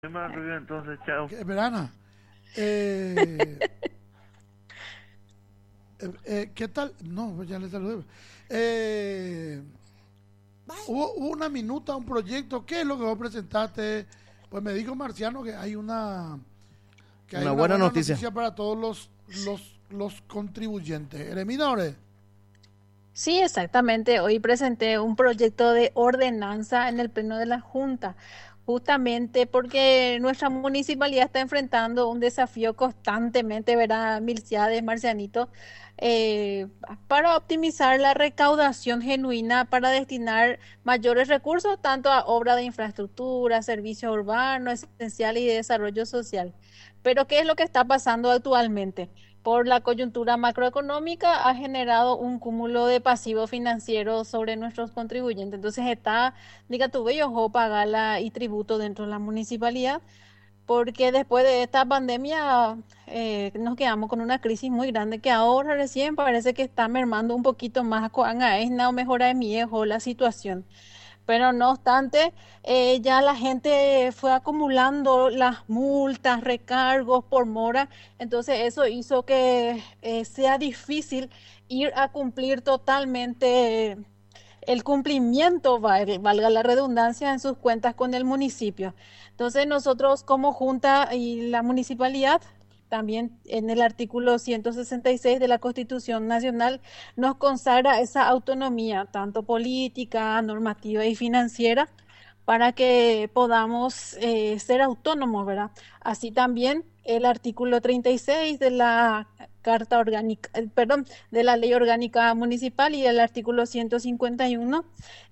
Entonces, chao. Verana, ¿qué tal? No, pues ya le saludé. Eh, hubo una minuta, un proyecto. ¿Qué es lo que vos presentaste? Pues me dijo Marciano que hay Una una buena buena noticia. noticia para todos los contribuyentes. Eremina Ore. Sí, exactamente. Hoy presenté un proyecto de ordenanza en el Pleno de la Junta, justamente porque nuestra municipalidad está enfrentando un desafío constantemente, ¿verdad, Milciades, Marcianito? Eh, para optimizar la recaudación genuina para destinar mayores recursos tanto a obra de infraestructura, servicios urbanos, esenciales y de desarrollo social. Pero ¿qué es lo que está pasando actualmente? Por la coyuntura macroeconómica ha generado un cúmulo de pasivos financieros sobre nuestros contribuyentes. Entonces está, diga tu bello, pagala y tributo dentro de la municipalidad, porque después de esta pandemia nos quedamos con una crisis muy grande que ahora recién parece que está mermando un poquito más con o mejora de mi viejo la situación. Pero no obstante, ya la gente fue acumulando las multas, recargos por mora, entonces eso hizo que sea difícil ir a cumplir totalmente el cumplimiento, valga la redundancia, en sus cuentas con el municipio. Entonces nosotros como Junta y la municipalidad, también en el artículo 166 de la Constitución Nacional, nos consagra esa autonomía, tanto política, normativa y financiera, para que podamos ser autónomos, ¿verdad? Así también el artículo 36 de la Carta Orgánica, perdón, de la Ley Orgánica Municipal y el artículo 151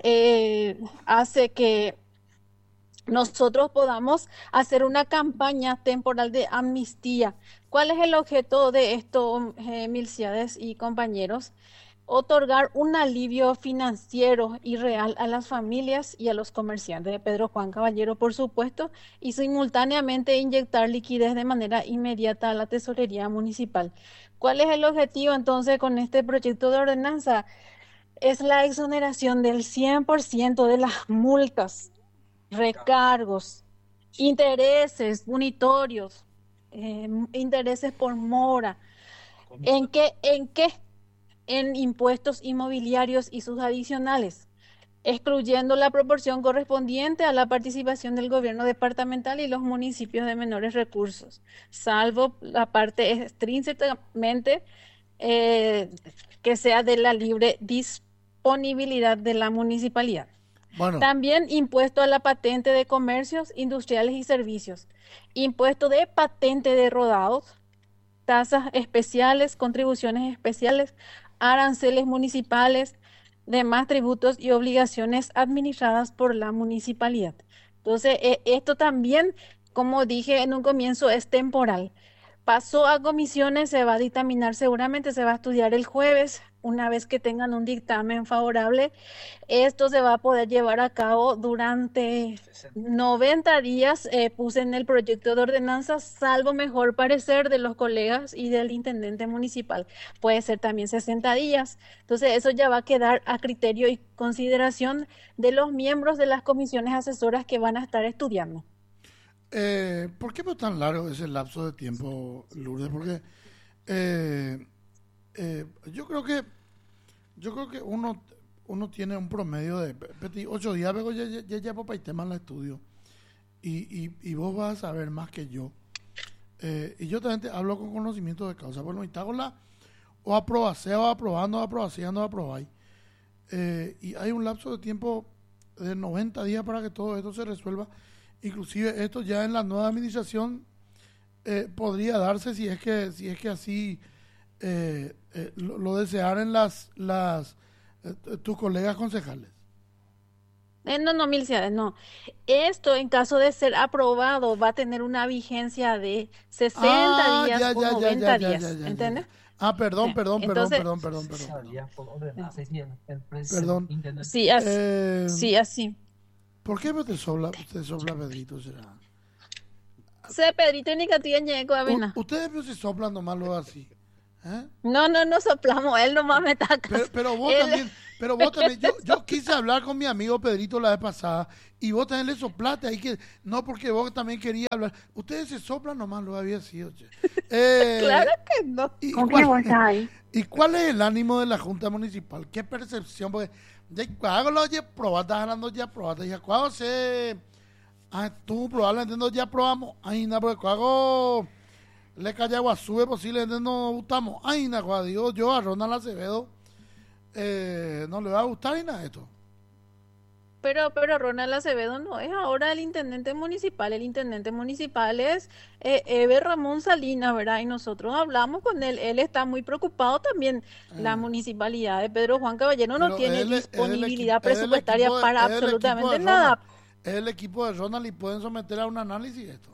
hace que nosotros podamos hacer una campaña temporal de amnistía. ¿Cuál es el objeto de esto, Milciades y compañeros? Otorgar un alivio financiero y real a las familias y a los comerciantes de Pedro Juan Caballero, por supuesto, y simultáneamente inyectar liquidez de manera inmediata a la tesorería municipal. ¿Cuál es el objetivo entonces con este proyecto de ordenanza? Es la exoneración del 100% de las multas, recargos, intereses punitorios, intereses por mora. ¿En qué? En impuestos inmobiliarios y sus adicionales, excluyendo la proporción correspondiente a la participación del gobierno departamental y los municipios de menores recursos, salvo la parte extrínsecamente eh, que sea de la libre disponibilidad de la municipalidad. Bueno, También impuesto a la patente de comercios industriales y servicios, impuesto de patente de rodados, tasas especiales, contribuciones especiales, aranceles municipales, demás tributos y obligaciones administradas por la municipalidad. Entonces, esto también, como dije en un comienzo, es temporal. Pasó a comisiones, se va a dictaminar seguramente, se va a estudiar el jueves. Una vez que tengan un dictamen favorable, esto se va a poder llevar a cabo durante 90 días. Puse en el proyecto de ordenanza, salvo mejor parecer de los colegas y del intendente municipal. Puede ser también 60 días. Entonces, eso ya va a quedar a criterio y consideración de los miembros de las comisiones asesoras que van a estar estudiando. ¿por qué fue tan largo ese lapso de tiempo, Lourdes? Porque eh, eh, yo creo que yo creo que uno tiene un promedio de 8 días, luego ya papá y tema en el estudio y vos vas a saber más que yo. Y yo también te hablo con conocimiento de causa. Bueno, y te hago o aprobase, o aprobando, aprobaciendo, aprobáis. Y hay un lapso de tiempo de 90 días para que todo esto se resuelva. Inclusive esto ya en la nueva administración podría darse si es que así lo desearan tus colegas concejales. No, Milciades, no. Esto, en caso de ser aprobado, va a tener una vigencia de 60 Ah, días ya, o ya, ya, ya, 90 ya, ya, días, ya, ya, ¿entiendes? ya. Ah, perdón, perdón, perdón, Entonces, perdón, perdón, perdón, El perdón. sí, Eh, sí, así. ¿Por qué te sopla Pedrito, será? Se Pedrito ni Catilla Ñeco, avena. Ustedes no se soplan nomás lo así. ¿Eh? No, no soplamos, él nomás me está Pero, acá. pero vos Él, también, Pero vos también, yo quise hablar con mi amigo Pedrito la vez pasada y vos también le soplaste ahí que, no, porque vos también querías hablar. Ustedes se soplan nomás, lo había sido, che. Claro que no. ¿Y ¿Con qué vos estás ahí? ¿Y cuál es el ánimo de la Junta Municipal? ¿Qué percepción? Porque ya cuando lo ya probaste, hablando ya probaste, ya cuando se... tú probablemente no ya probamos, ay, no, porque cuando le calla agua sube posiblemente no gustamos, ay, no, cuando digo yo a Ronald Acevedo, no le va a gustar y nada de esto. Pero Ronald Acevedo no es ahora el intendente municipal es Eber Ramón Salinas, ¿verdad? Y nosotros hablamos con él está muy preocupado también. La municipalidad de Pedro Juan Caballero no Pero tiene disponibilidad presupuestaria es para el equipo absolutamente de nada. Ronald. Es el equipo de Ronald y pueden someter a un análisis esto.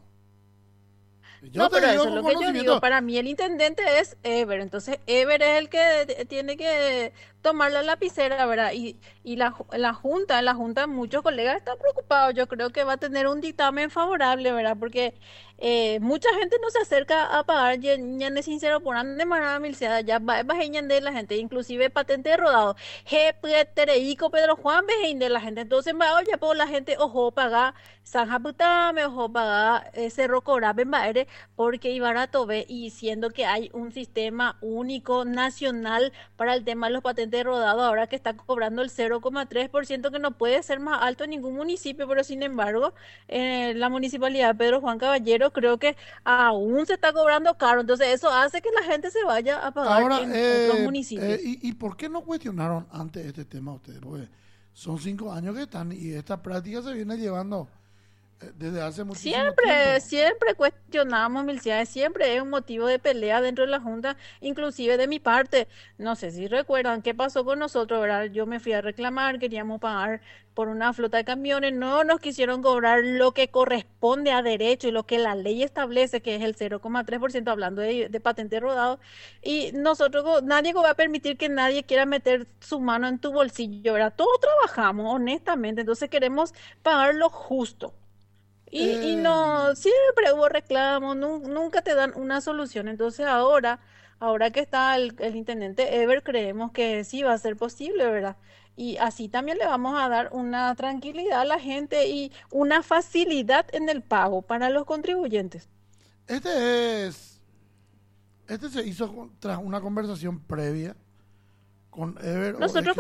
Yo No, te pero digo eso es con lo que yo conocimiento. digo. Para mí el intendente es Ever. Entonces Ever es el que tiene que tomar la lapicera, ¿verdad? Y la junta muchos colegas están preocupados. Yo creo que va a tener un dictamen favorable, ¿verdad? Porque mucha gente no se acerca a pagar ya de sincero por ande manera milciada, ya va de la gente, inclusive patente de rodado. Tereico Pedro Juan de la gente. Entonces va, oye, pues la gente ojo pagar Sanja Putame, ojo pagar Cerro Corabe, porque Ibarato ve y siendo que hay un sistema único nacional para el tema de los patentes de rodado, ahora que está cobrando el 0,3% que no puede ser más alto en ningún municipio, pero sin embargo, la municipalidad de Pedro Juan Caballero creo que aún se está cobrando caro, entonces eso hace que la gente se vaya a pagar Ahora, en otros municipios. ¿y por qué no cuestionaron antes este tema ustedes? Porque son 5 años que están y esta práctica se viene llevando desde hace muchísimo tiempo. Siempre cuestionamos Milciades, siempre es un motivo de pelea dentro de la Junta, inclusive de mi parte. No sé si recuerdan qué pasó con nosotros, ¿verdad? Yo me fui a reclamar, queríamos pagar por una flota de camiones, no nos quisieron cobrar lo que corresponde a derecho y lo que la ley establece, que es el 0,3%, hablando de patente rodado. Y nosotros, nadie va a permitir que nadie quiera meter su mano en tu bolsillo, ¿verdad? Todos trabajamos, honestamente, entonces queremos pagar lo justo. Y Eh, no, siempre hubo reclamos, nunca te dan una solución. Entonces ahora que está el intendente Ever, creemos que sí va a ser posible, ¿verdad? Y así también le vamos a dar una tranquilidad a la gente y una facilidad en el pago para los contribuyentes. este es, este se hizo tras una conversación previa con Ever.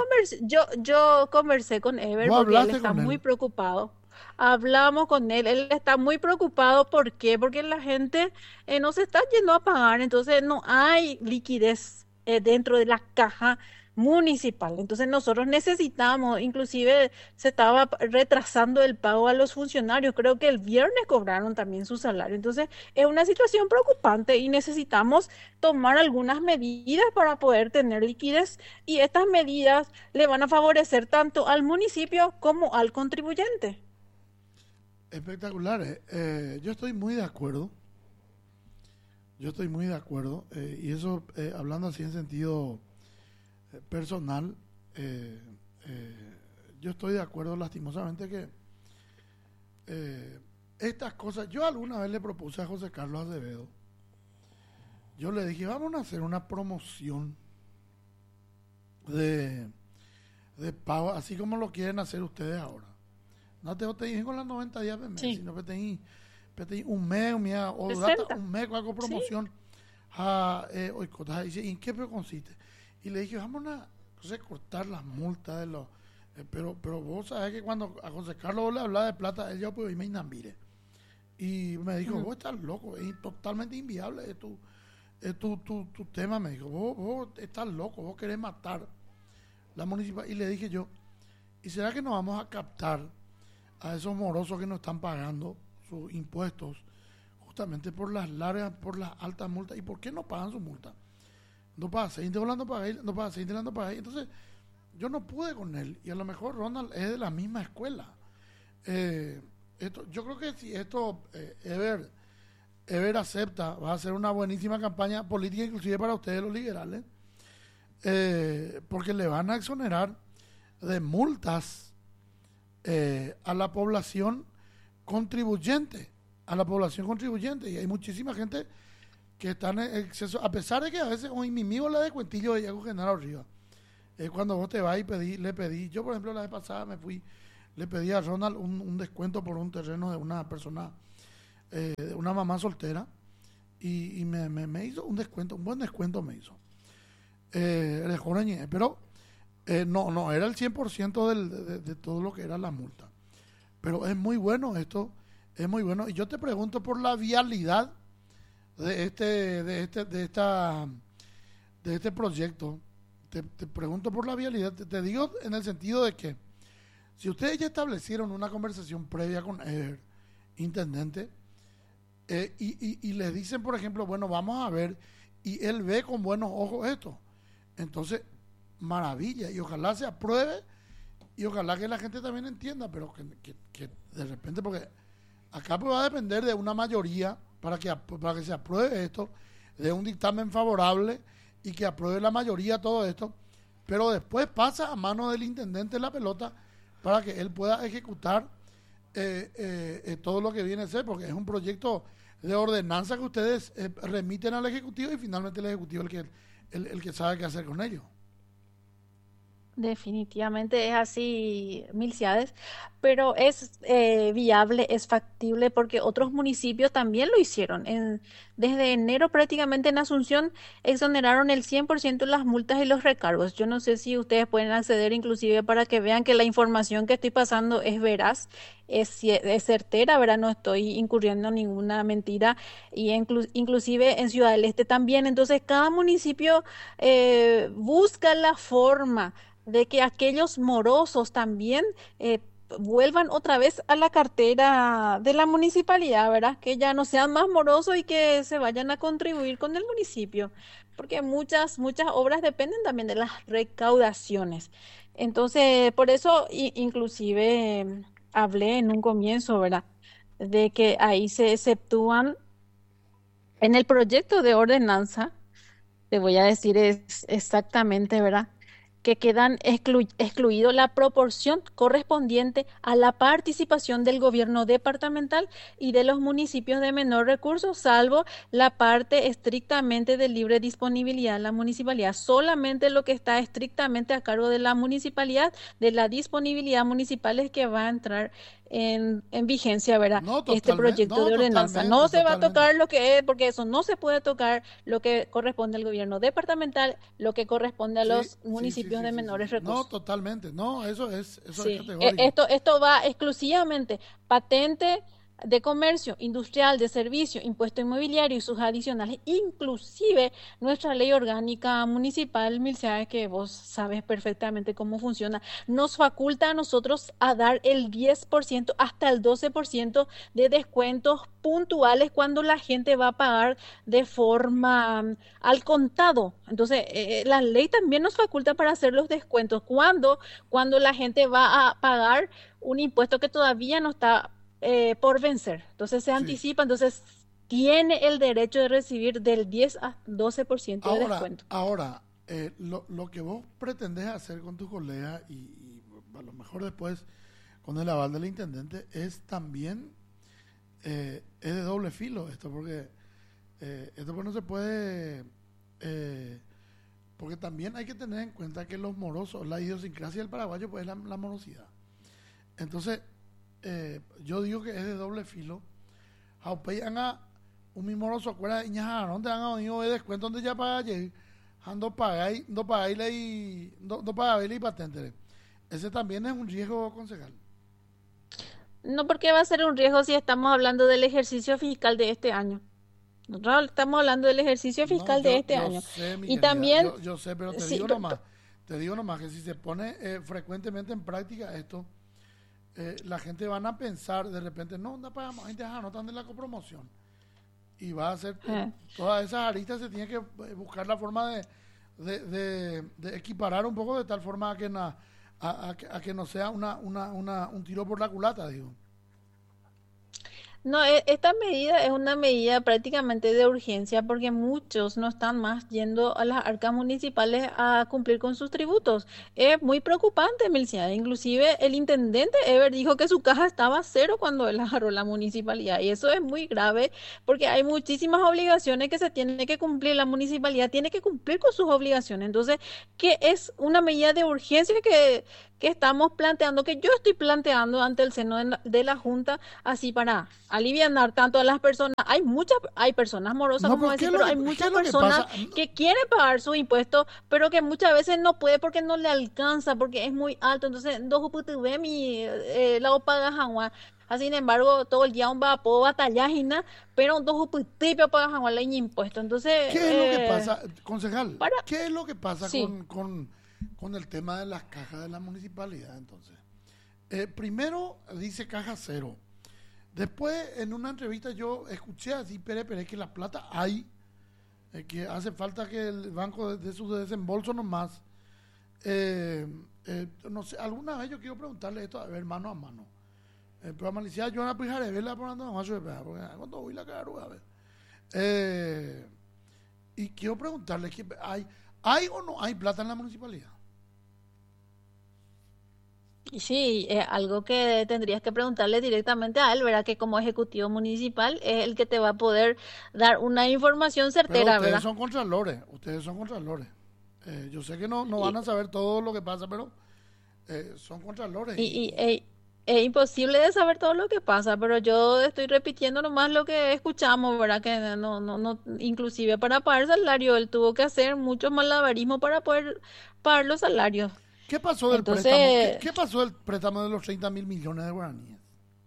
Yo conversé con Ever ¿Vos porque él hablaste está con muy él? preocupado. Hablamos con él está muy preocupado. ¿Por qué? Porque la gente no se está yendo a pagar, entonces no hay liquidez dentro de la caja municipal. Entonces nosotros necesitamos, inclusive se estaba retrasando el pago a los funcionarios. Creo que el viernes cobraron también su salario. Entonces es una situación preocupante y necesitamos tomar algunas medidas para poder tener liquidez y estas medidas le van a favorecer tanto al municipio como al contribuyente. Espectacular. Yo estoy muy de acuerdo. Yo estoy muy de acuerdo. Y eso, hablando así en sentido personal, yo estoy de acuerdo lastimosamente que estas cosas, yo alguna vez le propuse a José Carlos Acevedo, yo le dije, vamos a hacer una promoción de, de pago, así como lo quieren hacer ustedes ahora. No te dije con las 90 días de mes, Sí, sino que te un mes, o durante 60. un mes con algo Sí. promoción. Hoy dice, ¿y en qué consiste? Y le dije, vamos a recortar las multas de los... pero vos sabés que cuando a José Carlos le hablaba de plata, él ya pues me inambire. Y me dijo, Ujú. vos estás loco, es totalmente inviable tu tema, me dijo, vos estás loco, vos querés matar la municipalidad. Y le dije yo, ¿y será que nos vamos a captar a esos morosos que nos están pagando sus impuestos justamente por las largas, por las altas multas? ¿Y por qué no pagan sus multas? No paga 6 volando para él, no paga 6 volando para él. Entonces, yo no pude con él. Y a lo mejor Ronald es de la misma escuela. Yo creo que si esto Ever acepta, va a ser una buenísima campaña política, inclusive para ustedes los liberales, porque le van a exonerar de multas a la población contribuyente, y hay muchísima gente que está en exceso, a pesar de que a veces hoy mi amigo la de Cuentillo y algo general arriba, Cuando vos te vas y le pedí, yo por ejemplo la vez pasada le pedí a Ronald un descuento por un terreno de una persona, de una mamá soltera, y me hizo un descuento, un buen descuento me hizo. De Joreñe, pero no era el 100% de todo lo que era la multa. Pero es muy bueno esto, es muy bueno. Y yo te pregunto por la vialidad de este proyecto. Te pregunto por la vialidad. Te digo en el sentido de que si ustedes ya establecieron una conversación previa con Ever, intendente, y les dicen, por ejemplo, bueno, vamos a ver, y él ve con buenos ojos esto, entonces, maravilla, y ojalá se apruebe, y ojalá que la gente también entienda, pero que de repente, porque acá pues va a depender de una mayoría para que se apruebe esto, de un dictamen favorable y que apruebe la mayoría todo esto, pero después pasa a mano del intendente la pelota para que él pueda ejecutar todo lo que viene a ser, porque es un proyecto de ordenanza que ustedes remiten al Ejecutivo y finalmente el Ejecutivo el que sabe qué hacer con ello. Definitivamente es así, Milciades, pero es viable, es factible porque otros municipios también lo hicieron. Desde enero prácticamente en Asunción exoneraron el 100% de las multas y los recargos. Yo no sé si ustedes pueden acceder inclusive para que vean que la información que estoy pasando es veraz, es certera, ¿verdad? No estoy incurriendo en ninguna mentira y inclusive en Ciudad del Este también. Entonces cada municipio busca la forma de que aquellos morosos también vuelvan otra vez a la cartera de la municipalidad, ¿verdad? Que ya no sean más morosos y que se vayan a contribuir con el municipio, porque muchas obras dependen también de las recaudaciones. Entonces, por eso inclusive hablé en un comienzo, ¿verdad? De que ahí se exceptúan en el proyecto de ordenanza, te voy a decir es exactamente, ¿verdad? Que quedan excluido la proporción correspondiente a la participación del gobierno departamental y de los municipios de menor recurso, salvo la parte estrictamente de libre disponibilidad de la municipalidad. Solamente lo que está estrictamente a cargo de la municipalidad, de la disponibilidad municipal es que va a entrar en vigencia, ¿verdad? No, Este totalmente, proyecto no, de ordenanza. totalmente, No se va a totalmente. tocar lo que es, porque eso no se puede tocar lo que corresponde al gobierno departamental, lo que corresponde a Sí, los sí, sí, municipios sí, de sí, sí, menores sí. No, recursos. totalmente. No, eso es Sí, categórico. esto va exclusivamente patente de comercio, industrial, de servicio, impuesto inmobiliario y sus adicionales, inclusive nuestra ley orgánica municipal, Milcea, que vos sabes perfectamente cómo funciona, nos faculta a nosotros a dar el 10% hasta el 12% de descuentos puntuales cuando la gente va a pagar de forma al contado. Entonces, la ley también nos faculta para hacer los descuentos. Cuando la gente va a pagar un impuesto que todavía no está por vencer. Entonces se Sí. anticipa, entonces tiene el derecho de recibir del 10 a 12% de descuento. Ahora, lo que vos pretendés hacer con tu colega y a lo mejor después con el aval del intendente es también es de doble filo esto pues no se puede porque también hay que tener en cuenta que los morosos, la idiosincrasia del paraguayo pues es la morosidad. Entonces, yo digo que es de doble filo. Jaupey anga un mimoroso cuera iña no te han oído de descuento donde ya paga allí ando pagáis no pagáis ley no pagáis ley patente. Ese también es un riesgo concejal. No porque va a ser un riesgo si estamos hablando del ejercicio fiscal de este año. Nosotros estamos hablando del ejercicio No, fiscal de este yo año. sé, mi Y querida, también, yo sé, pero sí, te digo nomás que si se pone frecuentemente en práctica esto, la gente van a pensar de repente, no pagamos, gente no están de la copromoción. Y va a ser, eh, todas esas aristas se tiene que buscar la forma de equiparar un poco de tal forma a que, a que no sea un tiro por la culata, digo. No, esta medida es una medida prácticamente de urgencia porque muchos no están más yendo a las arcas municipales a cumplir con sus tributos. Es muy preocupante, Milcia. Inclusive el intendente Ever dijo que su caja estaba a cero cuando él agarró la municipalidad. Y eso es muy grave porque hay muchísimas obligaciones que se tienen que cumplir. La municipalidad tiene que cumplir con sus obligaciones. Entonces, ¿qué es una medida de urgencia que estamos planteando, que yo estoy planteando ante el seno de la Junta? Así para alivianar tanto a las personas. Hay personas morosas, No, como pero decir, pero hay qué muchas es lo que personas pasa? que quieren pagar sus impuestos, pero que muchas veces no puede porque no le alcanza, porque es muy alto. Entonces, dos ve mi la paga jangua. Así, sin embargo, todo el día un va a batallar, pero dos tipos paga jangua la impuesto. Entonces, ¿Qué es lo que pasa, concejal? para, ¿Qué es lo que pasa sí. con el tema de las cajas de la municipalidad? Entonces, primero dice caja cero. Después, en una entrevista yo escuché así, Pérez, que la plata hay, que hace falta que el banco de su desembolso nomás. No sé, alguna vez yo quiero preguntarle esto, a ver, mano a mano. Pero Malicia, yo no puedo verla por andar más, porque cuando voy la cara, a ver. Eh, y quiero preguntarle, ¿hay o no hay plata en la municipalidad? Y sí, algo que tendrías que preguntarle directamente a él, ¿verdad? Que como ejecutivo municipal es el que te va a poder dar una información Pero certera, ¿verdad? ustedes son contralores. Yo sé que no van Y, a saber todo lo que pasa, pero son contralores es imposible de saber todo lo que pasa, pero yo estoy repitiendo nomás lo que escuchamos, ¿verdad? Que no, inclusive para pagar el salario, él tuvo que hacer muchos malabarismos para poder pagar los salarios. ¿qué pasó del préstamo? Entonces, Qué pasó del préstamo de los 30.000 millones de guaraníes?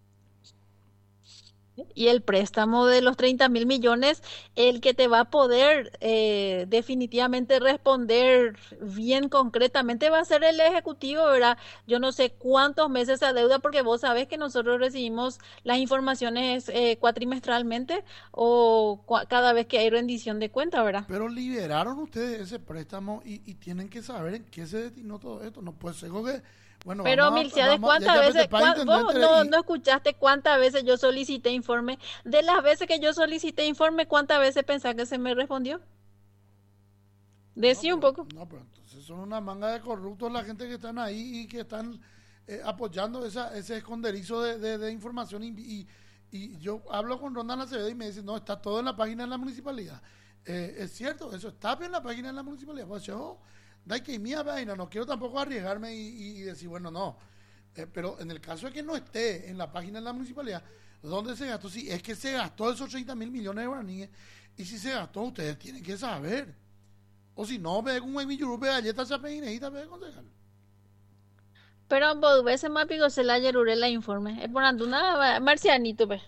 y el préstamo de los 30.000 millones, el que te va a poder definitivamente responder bien concretamente va a ser el ejecutivo, ¿verdad? Yo no sé cuántos meses se adeuda porque vos sabés que nosotros recibimos las informaciones cuatrimestralmente o cada vez que hay rendición de cuenta, ¿verdad? Pero liberaron ustedes ese préstamo y tienen que saber en qué se destinó todo esto. No puede ser que, bueno, Pero Milciades, ¿cuántas veces, vos no escuchaste cuántas veces yo solicité informe? De las veces que yo solicité informe, ¿cuántas veces pensás que se me respondió? Decí un poco. No, pero entonces son una manga de corruptos la gente que están ahí y que están apoyando ese esconderizo de información. Y yo hablo con Ronald Acevedo y me dice, no, está todo en la página de la municipalidad. Es cierto, eso está bien en la página de la municipalidad. Pues yo, da que mía vaina, no quiero tampoco arriesgarme y decir, bueno, no. Pero en el caso de que no esté en la página de la municipalidad, ¿dónde se gastó? Si es que se gastó esos 30.000 millones de guaraníes, y si se gastó, ustedes tienen que saber. O si no, ve con un millurube de galletas chapeguinejitas, ve concejal. Pero vos veces más pico se la yerure la informe. Es por anduna marcianito, pues.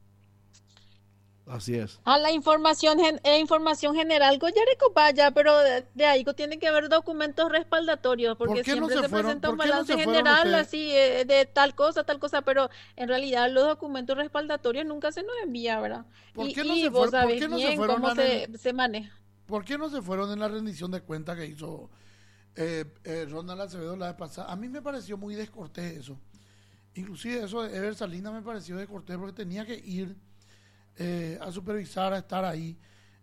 Así es. A la información, información general, Goyareco vaya, pero de ahí tiene que haber documentos respaldatorios, ¿Por porque qué no siempre se se fueron? presenta un ¿Por qué no balance se fueron general ustedes? así de tal cosa, pero en realidad los documentos respaldatorios nunca se nos envía, ¿verdad? ¿Por qué no Y se vos fueron? ¿Por sabés qué no se bien fueron cómo en el, se maneja. ¿Por qué no se fueron en la rendición de cuentas que hizo Ronald Acevedo la vez pasada? A mí me pareció muy descortés eso. Inclusive eso de Ever Salinas me pareció descortés porque tenía que ir a supervisar, a estar ahí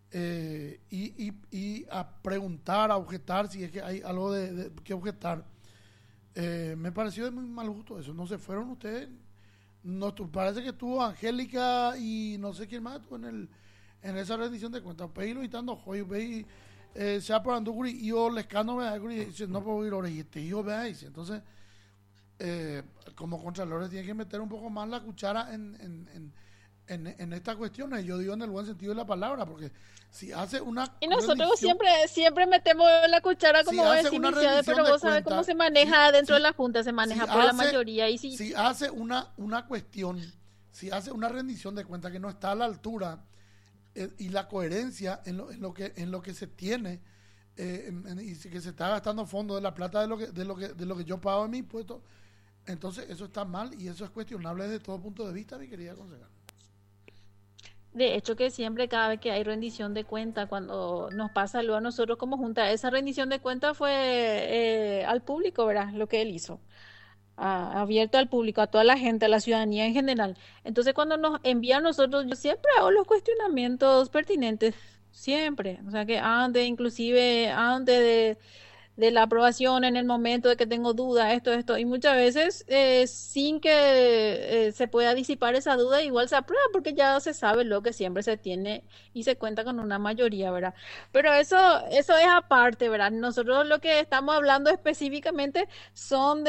y a preguntar, a objetar si es que hay algo que objetar. Me pareció de muy mal gusto eso. No se fueron ustedes. No, parece que estuvo Angélica y no sé quién más estuvo en esa rendición de cuentas. Pe lo estando hoy ve se ha por anduguri y yo les cano me dice no puedo ir ahora y este hijo vea dice. Entonces como contralores tienen que meter un poco más la cuchara en estas cuestiones. Yo digo en el buen sentido de la palabra, porque si hace una Y nosotros rendición, siempre metemos la cuchara si como hace vos decís, una Milciades, rendición pero de vos sabés cómo cuentas, se maneja dentro de si, la Junta, se si maneja por la hace, mayoría. Y si si hace una cuestión, si hace una rendición de cuentas que no está a la altura y la coherencia en lo que se tiene y que se está gastando fondos de la plata de lo que yo pago en mi impuestos, entonces eso está mal y eso es cuestionable desde todo punto de vista, mi querida consejera. De hecho, que siempre, cada vez que hay rendición de cuenta, cuando nos pasa luego a nosotros como Junta, esa rendición de cuenta fue al público, ¿verdad? Lo que él hizo. abierto al público, a toda la gente, a la ciudadanía en general. Entonces, cuando nos envían a nosotros, yo siempre hago los cuestionamientos pertinentes, siempre. O sea, que antes, inclusive antes de la aprobación, en el momento de que tengo duda, esto, y muchas veces sin que se pueda disipar esa duda, igual se aprueba porque ya se sabe lo que siempre se tiene y se cuenta con una mayoría, ¿verdad? Pero eso es aparte, ¿verdad? Nosotros lo que estamos hablando específicamente son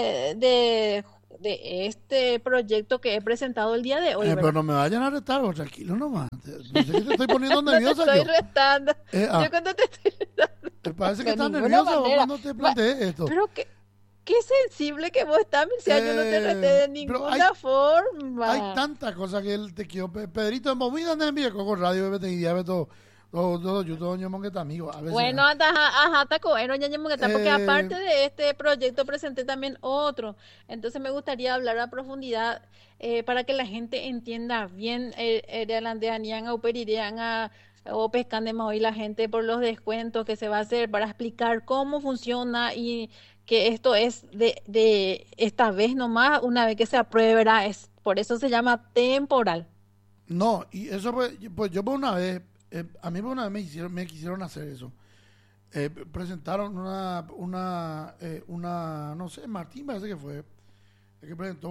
de este proyecto que he presentado el día de hoy, Pero ¿verdad? no me vayan a retar, vos, tranquilo nomás. Pensé que te estoy poniendo No te nerviosa estoy yo. retando. Ah, Yo cuando te estoy retando, me parece que de estás ninguna nerviosa vos manera. cuando te Va- planteé esto. Pero qué sensible que vos estás, Mircea. Yo no te reté de Pero ninguna hay forma. tantas cosas que él te quiero. Pedrito, en movida no envíe con radio, bebé, te guía, todo, yo todo, ño, mongueta, amigo, a veces. Bueno, ajá, taco, porque Eh, aparte de este proyecto presenté también otro. Entonces me gustaría hablar a profundidad para que la gente entienda bien el andeanían o perirían o pescan de hoy la gente por los descuentos que se va a hacer para explicar cómo funciona y que esto es de esta vez nomás, una vez que se apruebe, ¿verdad? Por eso se llama temporal. no, y eso pues yo por una vez, a mí por una vez me quisieron hacer eso. Presentaron no sé, Martín parece que fue, el que presentó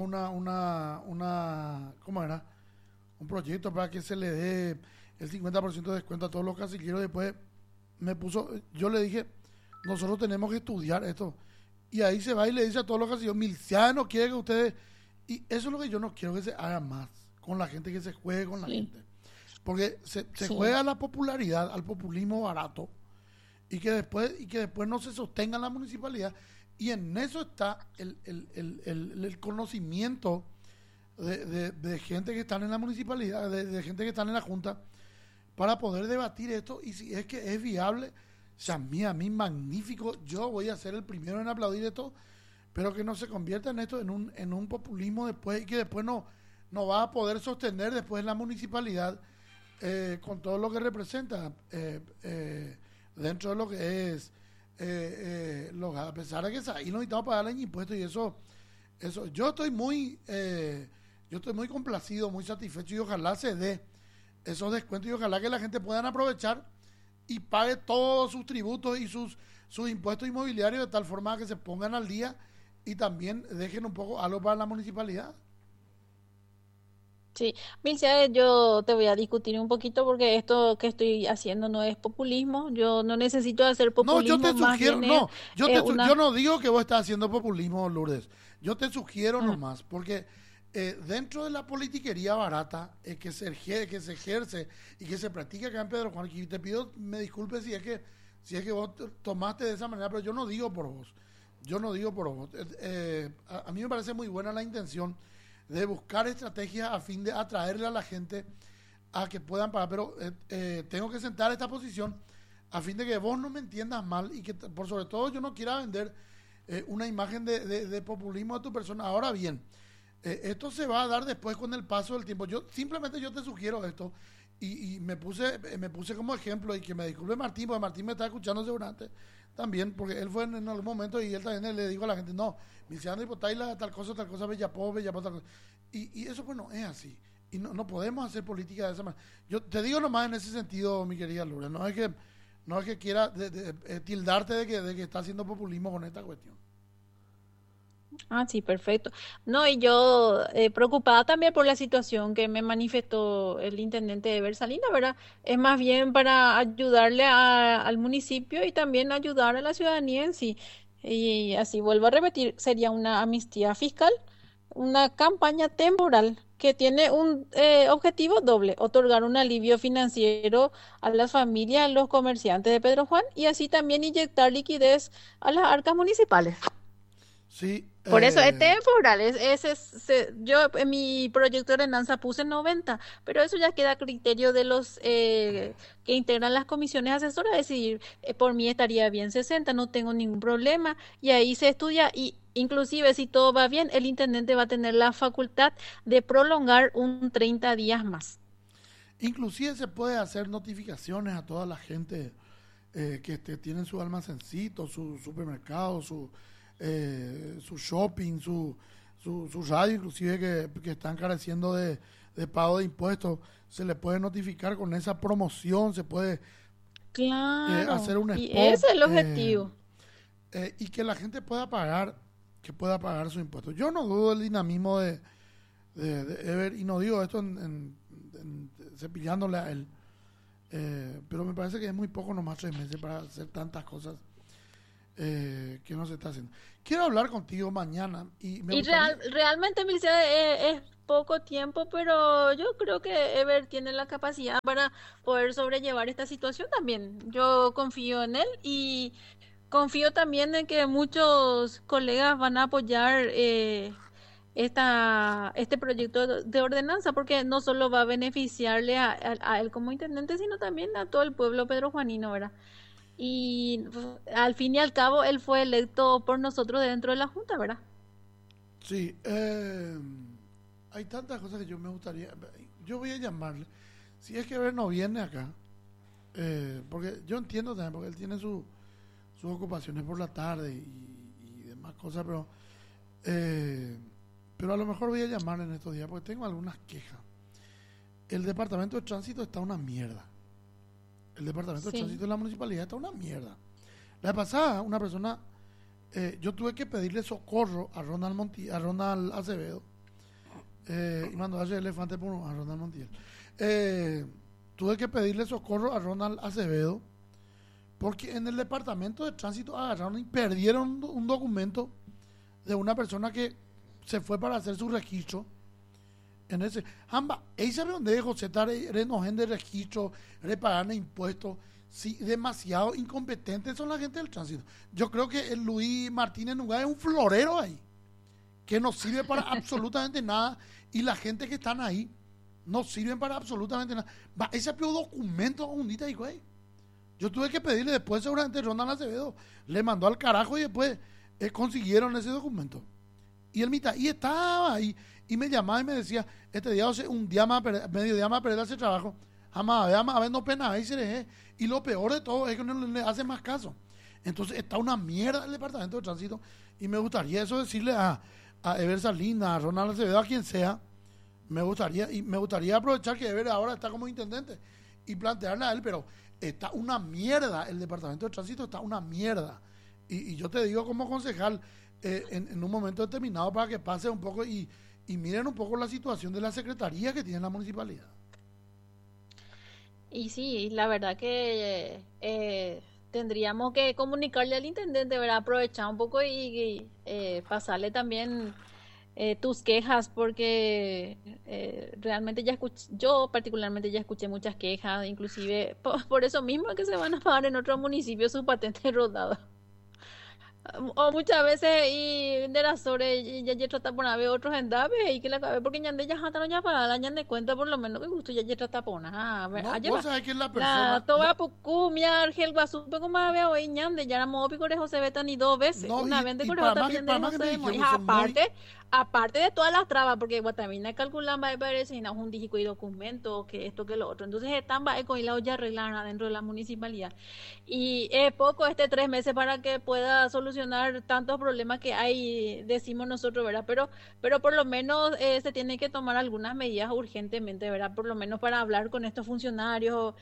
¿cómo era? Un proyecto para que se le dé el 50% de descuento a todos los casilleros. Después yo le dije, nosotros tenemos que estudiar esto. Y ahí se va y le dice a todos los casilleros, Milciano no quiere que ustedes... Y eso es lo que yo no quiero que se haga más con la gente, que se juegue con la Sí, gente. Porque se sí. juega a la popularidad, al populismo barato, y que después no se sostenga la municipalidad. Y en eso está el conocimiento de gente que están en la municipalidad, de gente que están en la junta, para poder debatir esto. Y si es que es viable, o sea, a mí magnífico, yo voy a ser el primero en aplaudir esto, pero que no se convierta en esto en un populismo después, y que después no va a poder sostener después la municipalidad con todo lo que representa dentro de lo que es a pesar de que ahí no necesitamos pagar el impuesto. Y eso yo estoy muy complacido, muy satisfecho, y ojalá se dé esos descuentos, y ojalá que la gente puedan aprovechar y pague todos sus tributos y sus impuestos inmobiliarios, de tal forma que se pongan al día y también dejen un poco algo para la municipalidad. Sí, Milcia, yo te voy a discutir un poquito porque esto que estoy haciendo no es populismo. Yo no necesito hacer No, yo populismo, te más sugiero, bien es no, yo una... no digo que vos estás haciendo populismo, Lourdes. Yo te sugiero Ah, nomás, porque dentro de la politiquería barata que se ejerce y que se practica acá en Pedro Juan, y te pido, me disculpes si es que vos tomaste de esa manera, pero yo no digo por vos. Yo no digo por vos. A mí me parece muy buena la intención de buscar estrategias a fin de atraerle a la gente a que puedan pagar, pero tengo que sentar esta posición a fin de que vos no me entiendas mal, y que por sobre todo yo no quiera vender una imagen de populismo de tu persona. Ahora bien, esto se va a dar después con el paso del tiempo. Yo te sugiero esto, y me puse como ejemplo, y que me disculpe Martín, porque Martín me está escuchando seguramente también, porque él fue en algún momento, y él también le dijo a la gente, no, Milciano y Potaila, tal cosa, Bellapó, tal cosa. Y eso pues no es así. Y no podemos hacer política de esa manera. Yo te digo nomás en ese sentido, mi querida Lourdes, no es que quiera tildarte de que está haciendo populismo con esta cuestión. sí, perfecto. No, y yo preocupada también por la situación que me manifestó el intendente de Bersalina, ¿verdad? Es más bien para ayudarle al municipio y también ayudar a la ciudadanía en sí. Y así vuelvo a repetir, sería una amnistía fiscal, una campaña temporal que tiene un objetivo doble: otorgar un alivio financiero a las familias, a los comerciantes de Pedro Juan y así también inyectar liquidez a las arcas municipales. Sí, Por eso es temporal. Yo en mi proyecto de ordenanza puse 90, pero eso ya queda a criterio de los que integran las comisiones asesoras decidir. Por mí estaría bien 60, no tengo ningún problema. Y ahí se estudia y inclusive si todo va bien, el intendente va a tener la facultad de prolongar un 30 días más. inclusive se puede hacer notificaciones a toda la gente que tienen su almacencito, su supermercado, su shopping, su radio, inclusive que están careciendo de pago de impuestos, se le puede notificar con esa promoción, se puede Claro, hacer un y spot ese es el objetivo. y que la gente que pueda pagar sus impuestos. Yo no dudo del dinamismo de Ever, y no digo esto cepillándole a él, pero me parece que es muy poco, nomás 3 meses para hacer tantas cosas que no se está haciendo. Quiero hablar contigo mañana y me Y gustaría... realmente, Milicia, es poco tiempo, pero yo creo que Ever tiene la capacidad para poder sobrellevar esta situación también. Yo confío en él y confío también en que muchos colegas van a apoyar este proyecto de ordenanza, porque no solo va a beneficiarle a él como intendente, sino también a todo el pueblo pedrojuanino, ¿verdad? Y al fin y al cabo, él fue electo por nosotros dentro de la Junta, ¿verdad? Sí, hay tantas cosas que yo me gustaría... Yo voy a llamarle. Si es que Ever no viene acá, porque yo entiendo también, porque él tiene sus ocupaciones por la tarde y demás cosas, pero a lo mejor voy a llamarle en estos días porque tengo algunas quejas. El departamento de tránsito está una mierda. El departamento de Sí. tránsito de la municipalidad está una mierda. La vez pasada, una persona, yo tuve que pedirle socorro a Ronald Acevedo, y mandó a hacer elefante por a Ronald Montiel. Tuve que pedirle socorro a Ronald Acevedo porque en el departamento de tránsito agarraron y perdieron un documento de una persona que se fue para hacer su registro en ese amba ahí sabe dónde es José Tare renojen de registro reparar impuestos. Sí, demasiado incompetentes son la gente del tránsito. Yo creo que el Luis Martínez Nugá es un florero ahí que no sirve para absolutamente nada, y la gente que están ahí no sirven para absolutamente nada. Va, ese pidió documento un día y güey. Yo tuve que pedirle después, seguramente Ronald Acevedo le mandó al carajo y después consiguieron ese documento. Y él y estaba ahí y me llamaba y me decía, este día un día más, medio día más perder ese trabajo. Jamás, a ver, no pena, ahí se le. Y lo peor de todo es que no le hace más caso. Entonces está una mierda el departamento de tránsito y me gustaría eso decirle a Ever Salina, a Ronald Acevedo, a quien sea. Me gustaría aprovechar que Ever ahora está como intendente y plantearle a él, pero está una mierda, el departamento de tránsito está una mierda. Y yo te digo como concejal, en un momento determinado para que pase un poco y miren un poco la situación de la secretaría que tiene la municipalidad. Y sí, la verdad que tendríamos que comunicarle al intendente, ¿verdad? Aprovechar un poco y pasarle también tus quejas, porque realmente yo particularmente ya escuché muchas quejas, inclusive por eso mismo es que se van a pagar en otro municipio su patente rodada. O muchas veces y de las sobre y ya trata por ver otros endabe y que la cabe porque ñande ya jata no ya para la ñande cuenta por lo menos que gusto ya trata por nada. A ver, No, allá vos va. sabés que la La persona, toba puku mi argel guasupe como había hoy ñande ya no pico de José Beta ni dos veces. no, Una vez de y Corejota para pidiendo más no que sé me de dijeron, morir. son muy, Aparte de todas las trabas, porque Guatamina calculan va a parece y no un dígico y documento, que esto que lo otro. Entonces están va con la olla arreglar dentro de la municipalidad. Y es poco 3 meses para que pueda solucionar tantos problemas que hay, decimos nosotros, ¿verdad? Pero por lo menos se tiene que tomar algunas medidas urgentemente, ¿verdad? Por lo menos para hablar con estos funcionarios,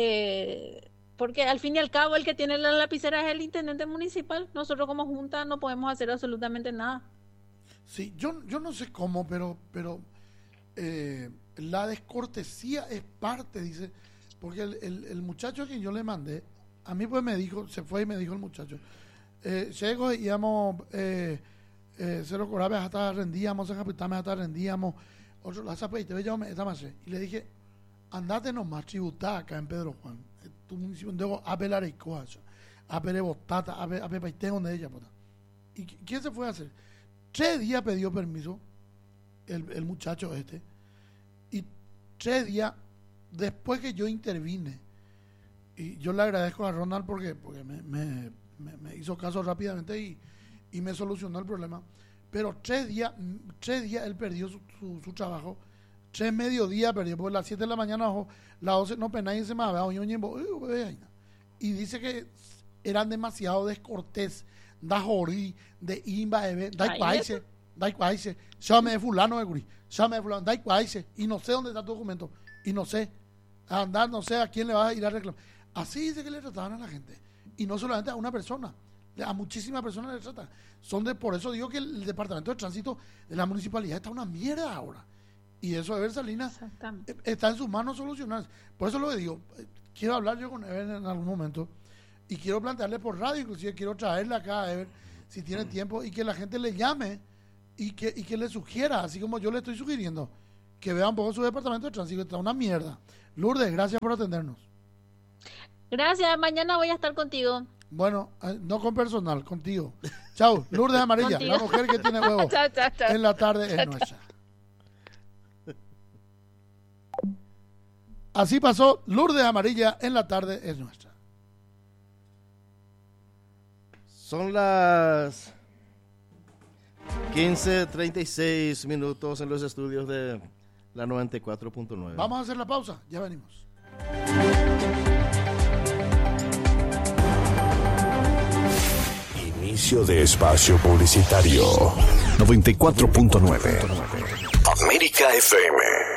porque al fin y al cabo el que tiene la lapicera es el intendente municipal. Nosotros como junta no podemos hacer absolutamente nada. sí, yo no sé cómo, pero la descortesía es parte, dice, porque el muchacho a quien yo le mandé, a mí pues me dijo, se fue y me dijo el muchacho, llego y íbamos, cero corabes hasta rendíamos, en capitame hasta rendíamos, otro la zapa y te veía esta más, y le dije, andate nomás, tributá acá en Pedro Juan, tu municipio, debo apelar y coacho, apele botata, ape paitén donde ella, puta. ¿Y quién se fue a hacer? 3 días pidió permiso el muchacho este, y 3 días después que yo intervine, y yo le agradezco a Ronald porque me hizo caso rápidamente y me solucionó el problema, pero 3 días él perdió su trabajo, 3 mediodía perdió, porque a las 7 de la mañana las 12 no penáis se me había y dice que eran demasiado descortés, da jorí, de imba, da países, llame de fulano de gurí, llame de fulano, da países, y no sé dónde está tu documento, y no sé, andar, no sé a quién le vas a ir a reclamar. Así dice que le trataban a la gente, y no solamente a una persona, a muchísimas personas le tratan. Por eso digo que el departamento de tránsito de la municipalidad está una mierda ahora, y eso Eber Salinas está en sus manos solucionar. Por eso lo que digo, quiero hablar yo con Eber en algún momento, y quiero plantearle por radio, inclusive quiero traerle acá a Eber, si tiene tiempo, y que la gente le llame, y que le sugiera, así como yo le estoy sugiriendo, que vea un poco su departamento de tránsito, que está una mierda. Lourdes, gracias por atendernos. Gracias, mañana voy a estar contigo. Bueno, no con personal, contigo. Chau, Lourdes Amarilla, contigo. La mujer que tiene huevos. Chao. En la tarde es nuestra. Así pasó Lourdes Amarilla, en la tarde es nuestra. Son las 15:36 minutos en los estudios de la 94.9. Vamos a hacer la pausa, ya venimos. Inicio de espacio publicitario. 94.9 América FM.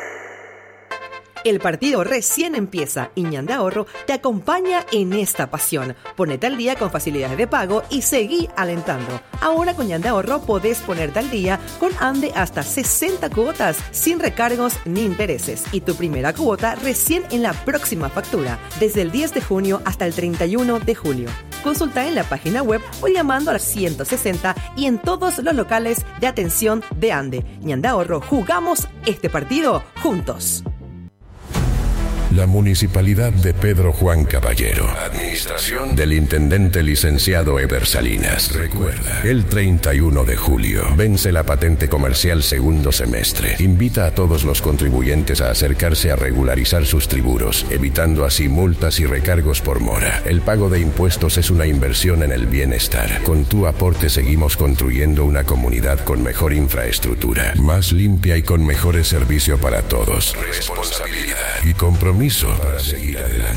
El partido recién empieza y Ñande Ahorro te acompaña en esta pasión. Ponete al día con facilidades de pago y seguí alentando. Ahora con Ñande Ahorro podés ponerte al día con Ande hasta 60 cuotas sin recargos ni intereses. Y tu primera cuota recién en la próxima factura, desde el 10 de junio hasta el 31 de julio. Consulta en la página web o llamando al 160 y en todos los locales de atención de Ande. Ñande Ahorro, jugamos este partido juntos. La Municipalidad de Pedro Juan Caballero. Administración del Intendente Licenciado Eber Salinas. Recuerda, el 31 de julio vence la patente comercial segundo semestre. Invita a todos los contribuyentes a acercarse a regularizar sus tributos, evitando así multas y recargos por mora. El pago de impuestos es una inversión en el bienestar. Con tu aporte seguimos construyendo una comunidad con mejor infraestructura, más limpia y con mejores servicios para todos. Responsabilidad y compromiso para seguir adelante.